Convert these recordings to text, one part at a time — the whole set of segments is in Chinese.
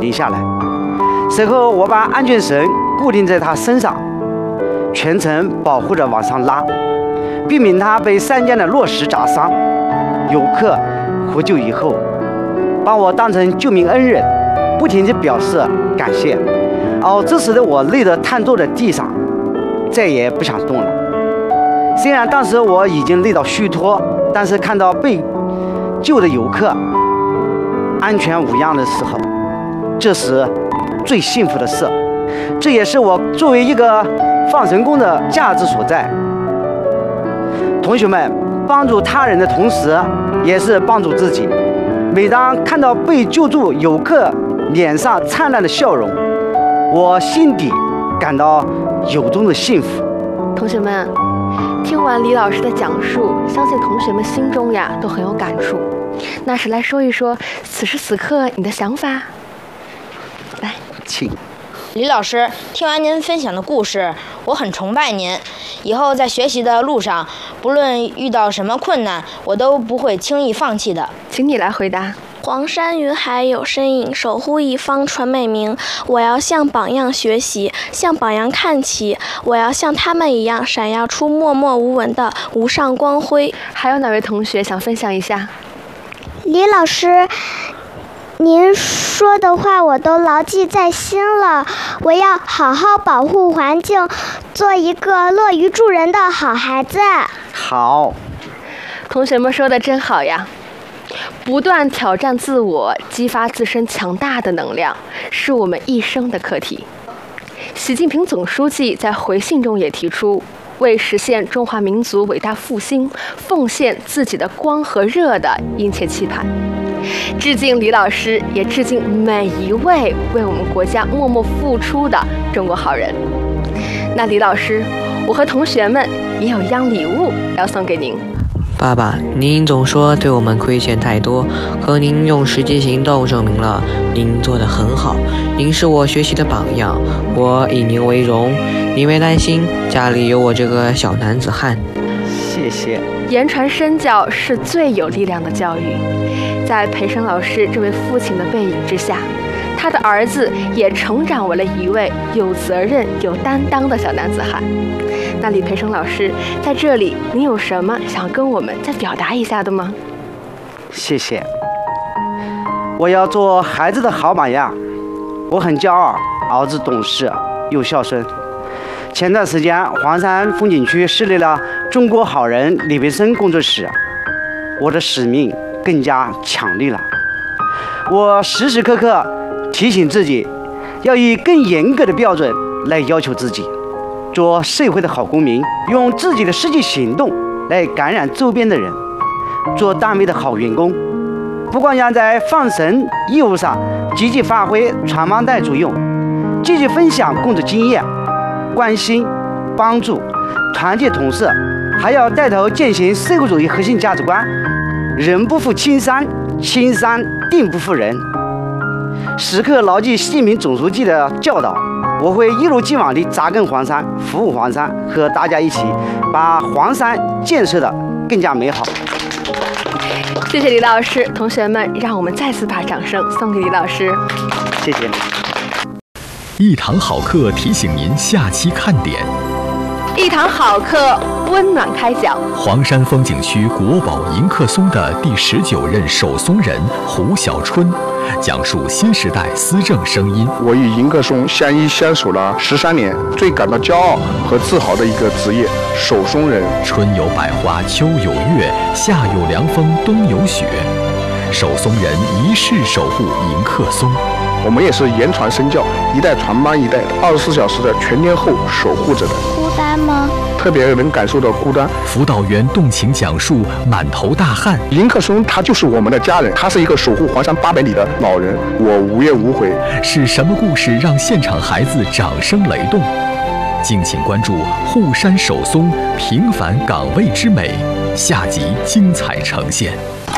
定下来。随后我把安全绳固定在他身上，全程保护着往上拉，避免他被山间的落石砸伤。游客获救以后，把我当成救命恩人，不停地表示感谢。这时的我累得瘫坐在地上，再也不想动了。虽然当时我已经累到虚脱，但是看到被救的游客安全无恙的时候，这是最幸福的事。这也是我作为一个放神工的价值所在。同学们，帮助他人的同时，也是帮助自己。每当看到被救助游客脸上灿烂的笑容，我心底感到由衷的幸福。 同学们，听完李老师的讲述，相信同学们心中呀都很有感触。那是来说一说此时此刻你的想法。来， 请。 李老师，听完您分享的故事，我很崇拜您。以后在学习的路上，不论遇到什么困难，我都不会轻易放弃的。 请你来回答。 黄山云海有身影，守护一方传美名。我要向榜样学习，向榜样看齐。我要像他们一样，闪耀出默默无闻的无上光辉。 还有哪位同学想分享一下？ 李老师，您说的话我都牢记在心了。我要好好保护环境，做一个乐于助人的好孩子。 好， 同学们说的真好呀！不断挑战自我，激发自身强大的能量，是我们一生的课题。习近平总书记在回信中也提出，为实现中华民族伟大复兴，奉献自己的光和热的殷切期盼。致敬李老师，也致敬每一位为我们国家默默付出的中国好人。那李老师，我和同学们也有一样礼物要送给您。 爸爸，您总说对我们亏欠太多，可您用实际行动证明了您做得很好。您是我学习的榜样，我以您为荣。您别担心，家里有我这个小男子汉。 谢谢。 言传身教是最有力量的教育。在培生老师这位父亲的背影之下，他的儿子也成长为了一位有责任、有担当的小男子汉。那李培生老师，在这里您有什么想跟我们再表达一下的吗？ 谢谢。我要做孩子的好榜样。我很骄傲，儿子懂事又孝顺。前段时间，黄山风景区设立了中国好人李培生工作室，我的使命更加强烈了。我时时刻刻提醒自己，要以更严格的标准来要求自己，做社会的好公民，用自己的实际行动来感染周边的人，做单位的好员工。不光要在放神业务上积极发挥传帮带作用，积极分享工作经验，关心、帮助、团结同事，还要带头践行社会主义核心价值观：人不负青山，青山定不负人。时刻牢记习近平总书记的教导，我会一如既往地扎根黄山，服务黄山，和大家一起把黄山建设得更加美好。 谢谢李老师，同学们，让我们再次把掌声送给李老师。 谢谢。 一堂好课提醒您下期看点。 一堂好课温暖开讲。 黄山风景区国宝迎客松的第19任守松人胡小春，讲述新时代思政声音。 我与迎客松相依相守了13年，最感到骄傲和自豪的一个职业——守松人。 春有百花，秋有月，夏有凉风，冬有雪。守松人一世守护迎客松。 我们也是言传身教，一代传帮一代，24小时的全天候守护着的。 孤单吗？ 特别能感受到孤单。 辅导员动情讲述，满头大汗。 迎客松他就是我们的家人，他是一个守护黄山800里的老人，我无怨无悔。 是什么故事让现场孩子掌声雷动？敬请关注护山守松平凡岗位之美，下集精彩呈现。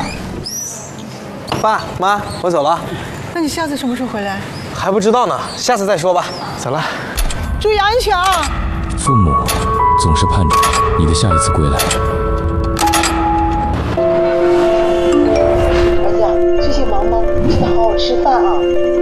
爸妈，我走了。 那你下次什么时候回来？ 还不知道呢，下次再说吧。走了。 注意安全啊！ 父母总是盼着你的下一次归来。 儿子，最近忙吗？记得好好吃饭啊。